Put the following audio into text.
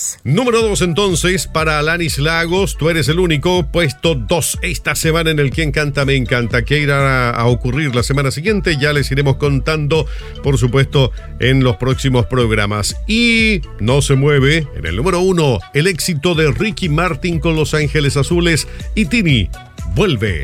2. Número 2 entonces para Alanis Lagos, Tú eres el único, puesto 2 esta semana en el Quién Canta Me Encanta. ¿Qué irá a ocurrir la semana siguiente? Ya les iremos contando, por supuesto, en los próximos programas. Y no se mueve, en el número 1, el éxito de Ricky Martin con Los Ángeles Azules y Tini, Vuelve.